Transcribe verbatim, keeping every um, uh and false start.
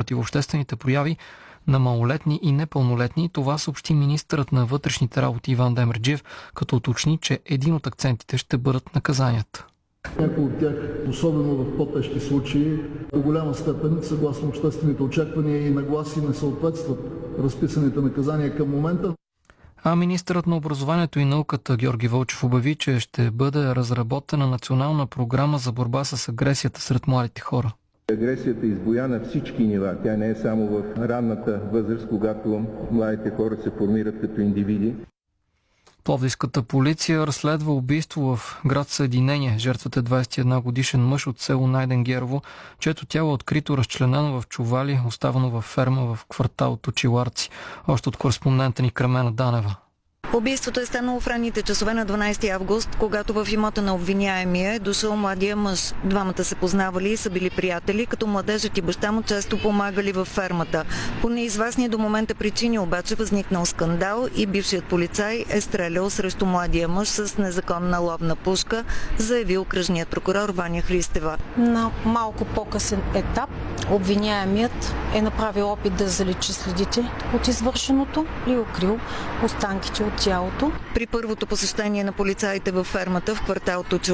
противообществените прояви на малолетни и непълнолетни. Това съобщи министърът на вътрешните работи Иван Демерджиев, като уточни, че един от акцентите ще бъдат наказанията. Някои от тях, особено в по-тежки случаи, до голяма степен, съгласно обществените очаквания и нагласи, не съответстват разписаните наказания към момента. А министърът на образованието и науката Георги Вълчев обяви, че ще бъде разработена национална програма за борба с агресията сред младите хора. Агресията избуя на всички нива. Тя не е само в ранната възраст, когато младите хора се формират като индивиди. Пловдивската полиция разследва убийство в град Съединение. Жертвата е двадесет и една годишен мъж от село Найденгерово, чието тяло е открито разчленено в чували, оставено във ферма в квартал Точиларци. Още от кореспондента ни Кремена Данева. Убийството е станало в ранните часове на дванадесети август, когато в имота на обвиняемия е дошъл младия мъж. Двамата се познавали и са били приятели, като младежът и баща му често помагали във фермата. По неизвестни до момента причини обаче възникнал скандал и бившият полицай е стрелял срещу младия мъж с незаконна ловна пушка, заяви окръжният прокурор Ваня Христева. На малко по-късен етап обвиняемият е направил опит да заличи следите от извършеното и укрил останките от тялото. При първото посещение на полицаите във фермата в квартал Точиларци